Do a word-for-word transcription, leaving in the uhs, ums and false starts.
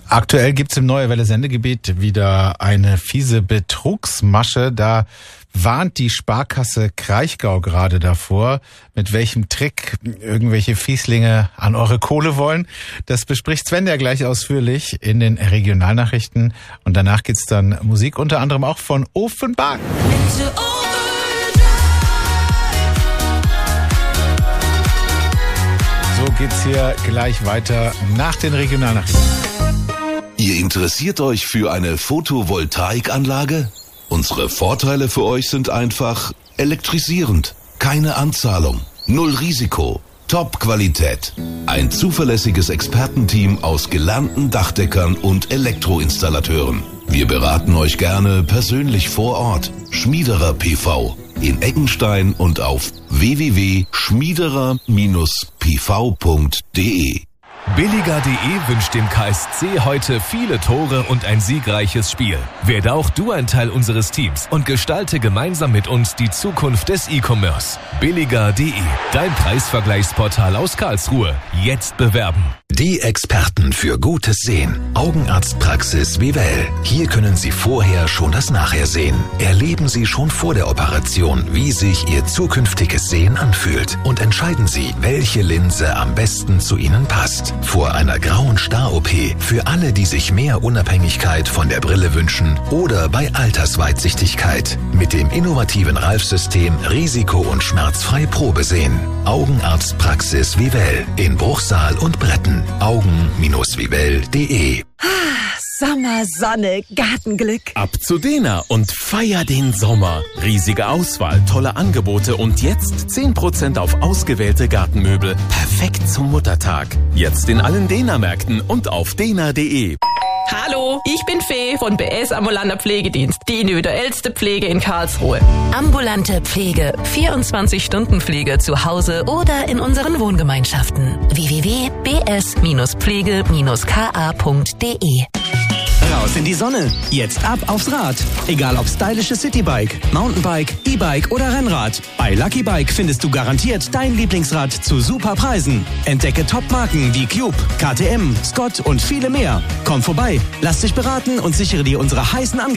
Aktuell gibt's im Neue Welle Sendegebiet wieder eine fiese Betrugsmasche. Da warnt die Sparkasse Kraichgau gerade davor, mit welchem Trick irgendwelche Fieslinge an eure Kohle wollen. Das bespricht Sven ja gleich ausführlich in den Regionalnachrichten. Und danach gibt's dann Musik, unter anderem auch von Offenbach. So geht's hier gleich weiter nach den Regionalnachrichten. Ihr interessiert euch für eine Photovoltaikanlage? Unsere Vorteile für euch sind einfach elektrisierend, keine Anzahlung, null Risiko, Top-Qualität. Ein zuverlässiges Expertenteam aus gelernten Dachdeckern und Elektroinstallateuren. Wir beraten euch gerne persönlich vor Ort. Schmiederer P V in Eckenstein und auf w w w punkt schmiederer Bindestrich p v punkt d e. Billiger punkt de wünscht dem K S C heute viele Tore und ein siegreiches Spiel. Werde auch du ein Teil unseres Teams und gestalte gemeinsam mit uns die Zukunft des E-Commerce. Billiger punkt de, dein Preisvergleichsportal aus Karlsruhe. Jetzt bewerben. Die Experten für gutes Sehen. Augenarztpraxis Vivell. Hier können Sie vorher schon das Nachher sehen. Erleben Sie schon vor der Operation, wie sich Ihr zukünftiges Sehen anfühlt. Und entscheiden Sie, welche Linse am besten zu Ihnen passt. Vor einer grauen Star-O P für alle, die sich mehr Unabhängigkeit von der Brille wünschen oder bei Altersweitsichtigkeit. Mit dem innovativen Ralf-System risiko- und schmerzfrei Probesehen. Augenarztpraxis Vivell in Bruchsal und Bretten. augen Bindestrich vivell punkt de. Sommer, Sonne, Gartenglück. Ab zu Dena und feier den Sommer. Riesige Auswahl, tolle Angebote und jetzt zehn Prozent auf ausgewählte Gartenmöbel. Perfekt zum Muttertag. Jetzt in allen Dena-Märkten und auf dena punkt de. Hallo, ich bin Fee von B S Ambulanter Pflegedienst, die individuellste Pflege in Karlsruhe. Ambulante Pflege, vierundzwanzig Stunden Pflege zu Hause oder in unseren Wohngemeinschaften. w w w punkt b s pflege k a punkt d e. Raus in die Sonne. Jetzt ab aufs Rad. Egal ob stylisches Citybike, Mountainbike, E-Bike oder Rennrad. Bei Lucky Bike findest du garantiert dein Lieblingsrad zu super Preisen. Entdecke Top-Marken wie Cube, K T M, Scott und viele mehr. Komm vorbei, lass dich beraten und sichere dir unsere heißen Angebote.